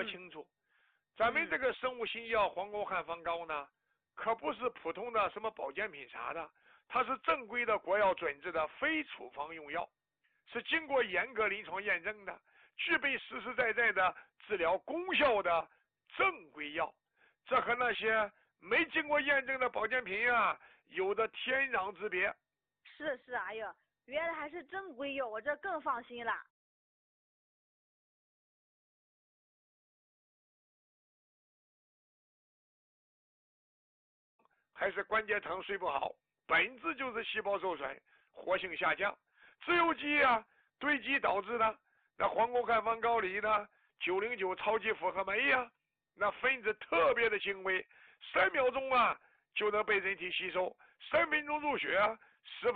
说清楚。咱们这个生物新药黄沟汉方膏呢，可不是普通的什么保健品啥的，它是正规的国药准字的非处方用药，是经过严格临床验证的，具备实实在在的治疗功效的正规药。这和那些没经过验证的保健品啊，有着天壤之别。 是，哎呦，原来还是正规药，我这更放心了。 还是关节疼睡不好，本质就是细胞受损，活性下降，自由基啊堆积导致的。那黄沟汉方膏里呢909超级复合酶呀，那分子特别的轻微，3秒钟啊就能被人体吸收，3分钟入血啊，10